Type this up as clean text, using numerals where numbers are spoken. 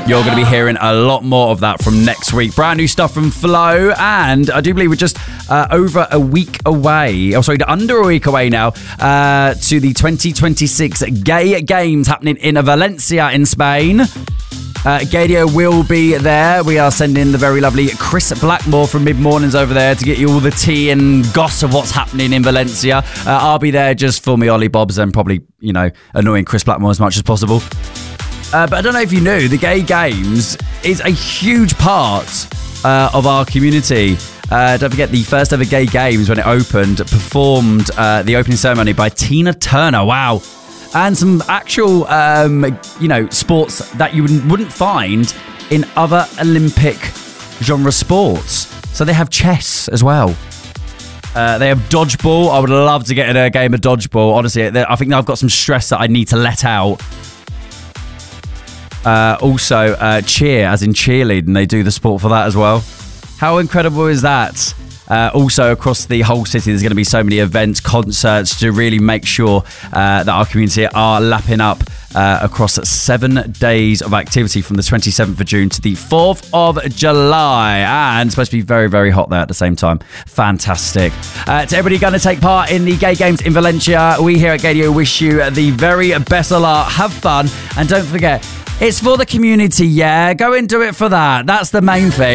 You're going to be hearing a lot more of that from next week. Brand new stuff from Flo, and I do believe we're just over a week away. Oh, sorry, under a week away now to the 2026 Gay Games happening in Valencia in Spain. Gadio will be there. We are sending the very lovely Chris Blackmore from Mid Mornings over there to get you all the tea and goss of what's happening in Valencia. I'll be there just for me Ollie Bobs and probably, annoying Chris Blackmore as much as possible. But I don't know if you knew, the Gay Games is a huge part of our community. Don't forget, the first ever Gay Games, when it opened, performed the opening ceremony by Tina Turner. Wow. And some actual, sports that you wouldn't find in other Olympic genre sports. So they have chess as well. They have dodgeball. I would love to get in a game of dodgeball. Honestly, I think I've got some stress that I need to let out. Also, cheer, as in cheerleading. They do the sport for that as well. How incredible is that? Also, across the whole city, there's going to be so many events, concerts to really make sure that our community are lapping up across 7 days of activity from the 27th of June to the 4th of July. And it's supposed to be very, very hot there at the same time. Fantastic. To everybody going to take part in the Gay Games in Valencia, we here at Gadio wish you the very best of luck. Have fun. And don't forget, it's for the community, yeah? Go and do it for that. That's the main thing.